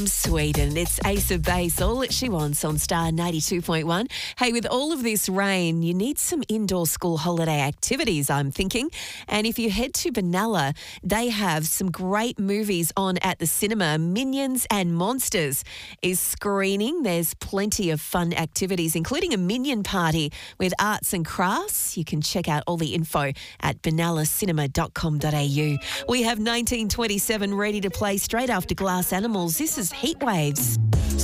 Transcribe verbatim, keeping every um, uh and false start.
Sweden. It's Ace of Base, all that she wants on Star ninety-two point one. Hey, with all of this rain, you need some indoor school holiday activities, I'm thinking. And if you head to Benalla, they have some great movies on at the cinema. Minions and Monsters is screening. There's plenty of fun activities, including a Minion party with arts and crafts. You can check out all the info at benalla cinema dot com dot a u. We have nineteen twenty-seven ready to play straight after Glass Animals. This is Heat Waves.